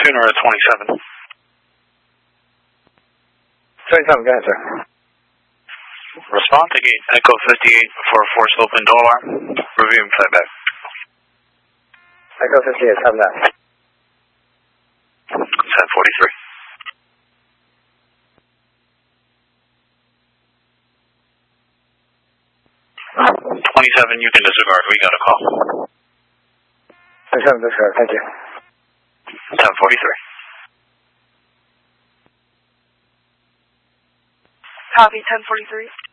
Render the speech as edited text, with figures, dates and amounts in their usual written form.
Schooner at 27. 27, go ahead, sir. Response to gate Echo 58 for a forced open door alarm. Reviewing playback. Echo 58, have that. 1043. You can disregard. We got a call. 27, disregard. Thank you. 1043. Copy, 1043.